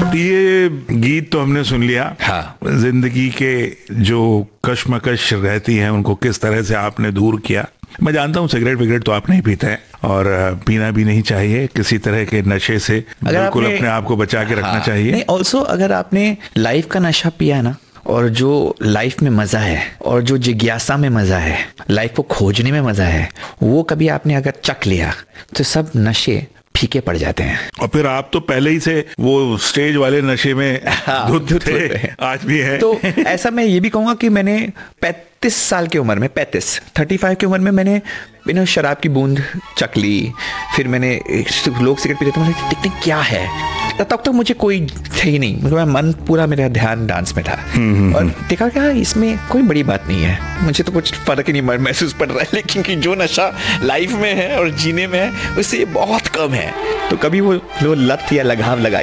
ये गीत तो हमने सुन लिया। हाँ। जिंदगी के जो कश्मकश रहती हैं उनको किस तरह से आपने दूर किया। मैं जानता हूँ सिगरेट विगरेट तो आप नहीं पीते हैं और पीना भी नहीं चाहिए, किसी तरह के नशे से बिल्कुल अपने आप को बचा के रखना चाहिए। नहीं, ऑल्सो अगर आपने लाइफ का नशा पिया है ना, और जो लाइफ में मजा है और जो जिज्ञासा में मजा है, लाइफ को खोजने में मजा है, वो कभी आपने अगर चख लिया तो सब नशे फीके पड़ जाते हैं। और फिर आप तो पहले ही से वो स्टेज वाले नशे में धुत थे, आज भी है। तो ऐसा मैं ये भी कहूंगा कि मैंने 35 साल की उम्र में 35 की उम्र में मैंने शराब की बूंद चख ली। फिर मैंने लोग सिगरेट पीते थे, मुझे देखते क्या है, तब तक मुझे कोई थे ही नहीं, मतलब मन पूरा मेरा ध्यान डांस में था। और देखा क्या इसमें कोई बड़ी बात नहीं है, मुझे तो कुछ फर्क ही नहीं महसूस पड़ रहा है, लेकिन कि जो नशा लाइफ में है और जीने में है उससे बहुत कम है। तो कभी वो लत या लगाम लगाई